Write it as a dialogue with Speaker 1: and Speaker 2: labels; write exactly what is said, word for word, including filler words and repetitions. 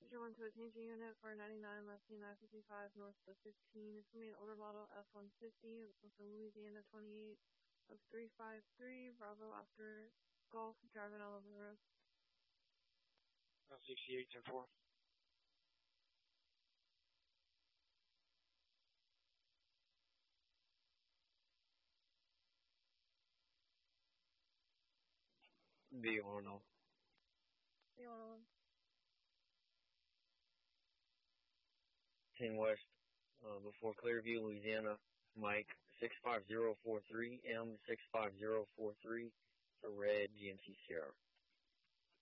Speaker 1: Passenger one to attention unit for ninety-nine, left nine fifty-five, north of fifteen. It's going to be an older model F one fifty from Louisiana twenty-eight of three five three, Bravo after Golf, driving all over the road.
Speaker 2: sixty-eight ten four.
Speaker 3: B one oh.
Speaker 1: B one oh one.
Speaker 3: ten West, uh, before Clearview, Louisiana, Mike six five zero four three, M six five zero four three, for red G M C Sierra.